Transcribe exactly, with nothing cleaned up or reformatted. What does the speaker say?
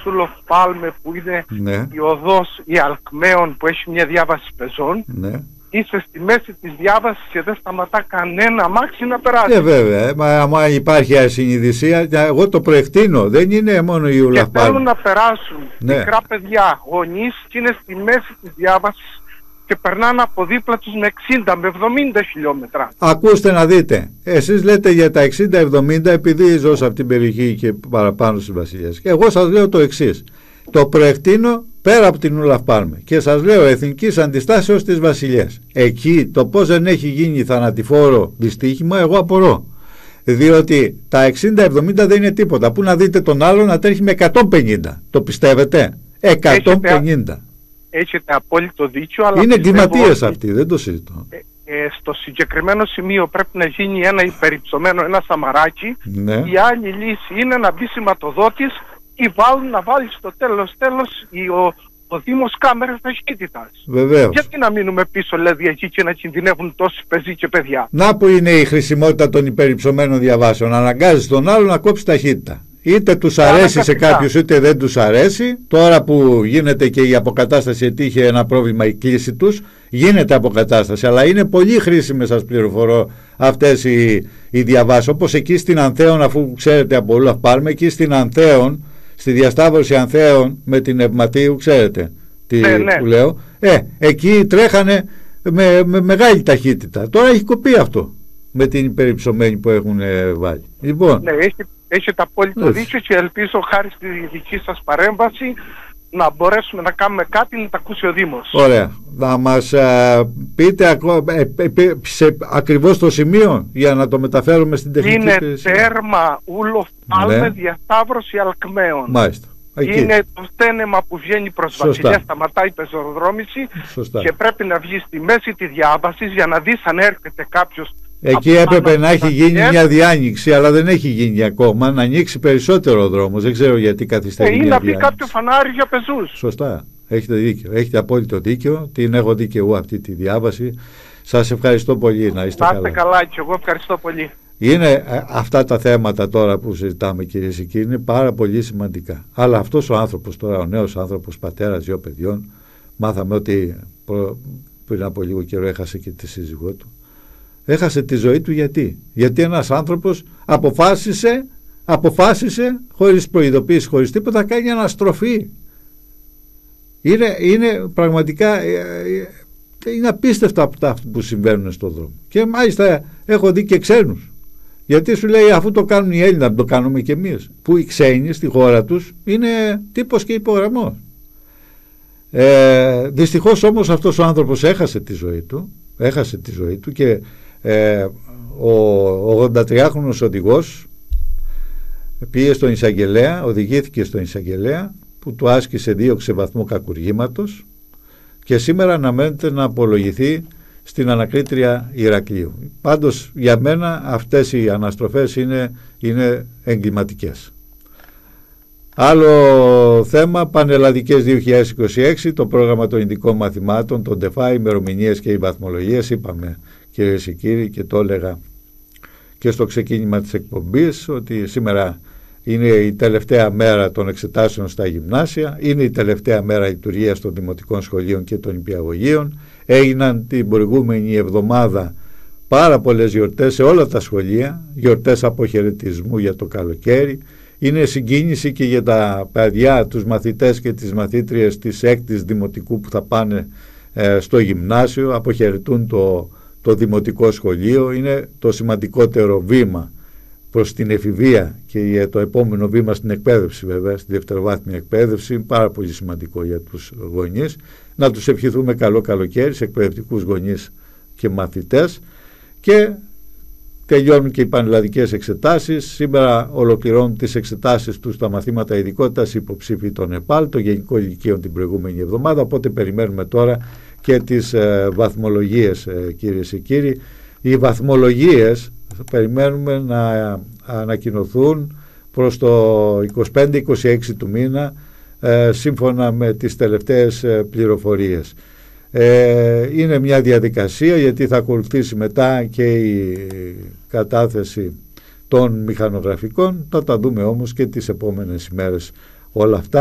Ούλοφ Πάλμε που είναι ναι. η οδός η Αλκμαίων που έχει μια διάβαση πεζών, ναι. είσαι στη μέση της διάβασης και δεν σταματά κανένα αμάξι να περάσει. Ε, βέβαια, μα άμα υπάρχει ασυνειδησία, εγώ το προεκτείνω, δεν είναι μόνο η Ούλοφ Πάλμε. Και θέλουν να περάσουν ναι. μικρά παιδιά, γονείς, και είναι στη μέση της διάβασης και περνάνε από δίπλα τους με εξήντα με εβδομήντα χιλιόμετρα. Ακούστε να δείτε, εσείς λέτε για τα εξήντα εβδομήντα επειδή ζω σε αυτήν την περιοχή και παραπάνω στις Βασιλιές. Και εγώ σας λέω το εξής, το προεκτείνω πέρα από την Ούλοφ Πάλμε και σας λέω εθνικής αντιστάσεως στις Βασιλιές. Εκεί το πώς δεν έχει γίνει θανατηφόρο δυστύχημα εγώ απορώ. Διότι τα εξήντα εβδομήντα δεν είναι τίποτα. Πού να δείτε τον άλλο να τρέχει με εκατόν πενήντα. Το πιστεύετε? εκατόν πενήντα. Έχετε απόλυτο δίκιο, αλλά είναι εγκληματίες ότι... αυτοί, δεν το συζητώ. Ε, ε, στο συγκεκριμένο σημείο πρέπει να γίνει ένα υπερυψωμένο, ένα σαμαράκι. Ναι. Η άλλη λύση είναι να μπει σηματοδότης ή βάλουν, να βάλει στο τέλος τέλος η, ο, ο Δήμος κάμερες ταχύτητας. Βεβαίως. Γιατί να μείνουμε πίσω δηλαδή εκεί και να κινδυνεύουν τόσοι πεζοί και παιδιά? Να που είναι η χρησιμότητα των υπερυψωμένων διαβάσεων. Αναγκάζει τον άλλο να κόψει ταχύτητα. Είτε τους αρέσει σε κάποιους είτε δεν τους αρέσει. Τώρα που γίνεται και η αποκατάσταση, γιατί είχε ένα πρόβλημα η κλίση τους, γίνεται αποκατάσταση, αλλά είναι πολύ χρήσιμες, σας πληροφορώ, αυτές οι, οι διαβάσεις. Όπως εκεί στην Ανθέων, αφού ξέρετε από Ούλοφ Πάλμε, εκεί στην Ανθέων, στη διασταύρωση Ανθέων με την Ευματίου, ξέρετε τι ναι, ναι. που λέω, ε, εκεί τρέχανε με, με μεγάλη ταχύτητα. Τώρα έχει κοπεί αυτό με την υπερυψωμένη που έχουν ε, βάλει. Λοιπόν, ναι, έχει, έχετε απόλυτο δίκιο και ελπίζω χάρη στη δική σας παρέμβαση να μπορέσουμε να κάνουμε κάτι να τα ακούσει ο Δήμος. Ωραία. Να μας α, πείτε ακό, ε, ε, σε ακριβώς το σημείο για να το μεταφέρουμε στην τεχνική είναι υπηρεσία. τέρμα Ούλοφ Πάλμε, ναι. διασταύρωση Αλκμαίων. Μάλιστα. Εκεί. Είναι το στένεμα που βγαίνει προς Βασιλιά, σταματάει η πεζοδρόμηση. Σωστά. Και πρέπει να βγει στη μέση τη διάβαση για να δεις αν έρχεται κάποιος. Εκεί έπρεπε να έχει γίνει μια διάνοιξη, αλλά δεν έχει γίνει ακόμα. Να ανοίξει περισσότερο ο δρόμος. Δεν ξέρω γιατί καθυστερεί. Ε, ή να μπει κάποιο φανάρι για πεζούς. Σωστά. Έχετε δίκιο. Έχετε απόλυτο δίκιο. Την έχω δει και εγώ αυτή τη διάβαση. Σας ευχαριστώ πολύ. Να είστε καλά. Να είστε καλά και εγώ ευχαριστώ πολύ. Είναι αυτά τα θέματα τώρα που συζητάμε, κυρίες και κύριοι, είναι πάρα πολύ σημαντικά. Αλλά αυτός ο άνθρωπος τώρα, ο νέος άνθρωπος, πατέρας δύο παιδιών, μάθαμε ότι πριν από λίγο καιρό έχασε και τη σύζυγό του. Έχασε τη ζωή του γιατί? Γιατί ένας άνθρωπος αποφάσισε, αποφάσισε χωρίς προειδοποίηση, χωρίς τίποτα, να κάνει αναστροφή. Είναι, είναι πραγματικά... είναι απίστευτα αυτά που συμβαίνουν στον δρόμο. Και μάλιστα έχω δει και ξένους. Γιατί σου λέει αφού το κάνουν οι Έλληνες, το κάνουμε και εμείς. Που οι ξένοι στη χώρα τους είναι τύπος και υπογραμμός. Ε, δυστυχώς όμως αυτός ο άνθρωπος έχασε τη ζωή του. Έχασε τη ζωή του και ε, ο ογδοντατριάχρονος οδηγός πήγε στον εισαγγελέα, οδηγήθηκε στον εισαγγελέα που του άσκησε δίωξη βαθμού κακουργήματος και σήμερα αναμένεται να απολογηθεί στην ανακρίτρια Ηρακλείου. Πάντως για μένα αυτές οι αναστροφές είναι, είναι εγκληματικές. Άλλο θέμα, Πανελλαδικές δύο χιλιάδες είκοσι έξι, το πρόγραμμα των ειδικών μαθημάτων, το ΤΕΦΑ, ημερομηνίες και οι βαθμολογίες. Είπαμε, κυρίες και κύριοι, και το έλεγα και στο ξεκίνημα της εκπομπής, ότι σήμερα είναι η τελευταία μέρα των εξετάσεων στα γυμνάσια, είναι η τελευταία μέρα λειτουργίας των δημοτικών σχολείων και των νηπιαγωγείων. Έγιναν την προηγούμενη εβδομάδα πάρα πολλές γιορτές σε όλα τα σχολεία, γιορτές αποχαιρετισμού για το καλοκαίρι. Είναι συγκίνηση και για τα παιδιά, τους μαθητές και τις μαθήτριες της έκτης δημοτικού που θα πάνε ε, στο γυμνάσιο, αποχαιρετούν το, το δημοτικό σχολείο. Είναι το σημαντικότερο βήμα προς την εφηβεία και το επόμενο βήμα στην εκπαίδευση, βέβαια, στη δευτεροβάθμια εκπαίδευση, πάρα πολύ σημαντικό για τους γονείς. Να τους ευχηθούμε καλό καλοκαίρι σε εκπαιδευτικούς γονείς και μαθητές. Και τελειώνουν και οι πανελλαδικές εξετάσεις. Σήμερα ολοκληρώνουν τις εξετάσεις τους στα μαθήματα ειδικότητας υποψήφοι των ΕΠΑΛ, το Γενικό Λυκείο την προηγούμενη εβδομάδα, οπότε περιμένουμε τώρα και τις ε, βαθμολογίες, ε, κυρίες και κύριοι. Οι βαθμολογίες περιμένουμε να ανακοινωθούν προς το είκοσι πέντε είκοσι έξι του μήνα, ε, σύμφωνα με τις τελευταίες ε, πληροφορίες. Ε, είναι μια διαδικασία, γιατί θα ακολουθήσει μετά και η κατάθεση των μηχανογραφικών. Θα τα δούμε όμως και τις επόμενες ημέρες όλα αυτά.